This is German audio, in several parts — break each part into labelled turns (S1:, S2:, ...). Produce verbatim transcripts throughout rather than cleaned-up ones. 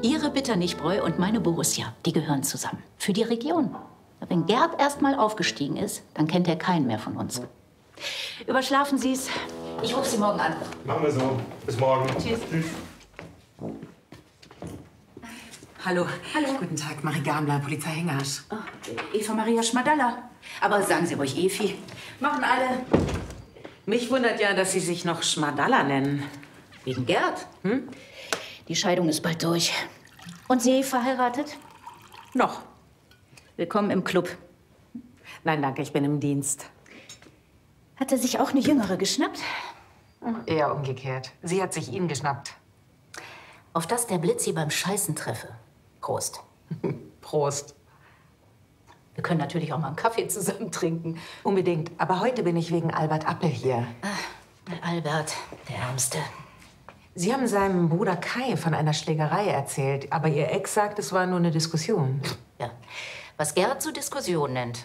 S1: Ihre Bitternichtbräu und meine Borussia, die gehören zusammen. Für die Region. Wenn Gerd erst mal aufgestiegen ist, dann kennt er keinen mehr von uns. Überschlafen Sie es. Ich rufe Sie morgen an.
S2: Machen wir so. Bis morgen.
S1: Tschüss.
S2: Tschüss.
S3: Hallo.
S1: Hallo.
S3: Guten Tag, Marie Gambler, Polizei Hengasch.
S1: Oh, Eva Maria Schmadalla. Aber sagen Sie ruhig Efi. Machen alle.
S3: Mich wundert ja, dass Sie sich noch Schmadalla nennen.
S1: Wegen Gerd. Hm? Die Scheidung ist bald durch. Und Sie verheiratet?
S3: Noch.
S1: Willkommen im Club.
S3: Nein, danke, ich bin im Dienst.
S1: Hat er sich auch eine Jüngere geschnappt?
S3: Eher umgekehrt. Sie hat sich ihn geschnappt.
S1: Auf dass der Blitz Sie beim Scheißen treffe. Prost.
S3: Prost.
S1: Wir können natürlich auch mal einen Kaffee zusammen trinken.
S3: Unbedingt. Aber heute bin ich wegen Albert Appel hier.
S1: Ach, der Albert, der Ärmste.
S3: Sie haben seinem Bruder Kai von einer Schlägerei erzählt, aber Ihr Ex sagt, es war nur eine Diskussion.
S1: Ja, was Gerd so Diskussion nennt.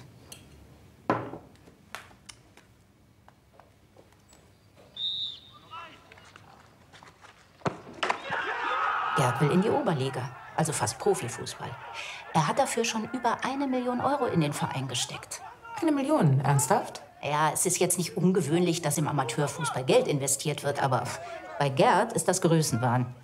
S1: Gerd will in die Oberliga, also fast Profifußball. Er hat dafür schon über eine Million Euro in den Verein gesteckt.
S3: Eine Million, ernsthaft?
S1: Ja, es ist jetzt nicht ungewöhnlich, dass im Amateurfußball Geld investiert wird, aber bei Gerd ist das Größenwahn.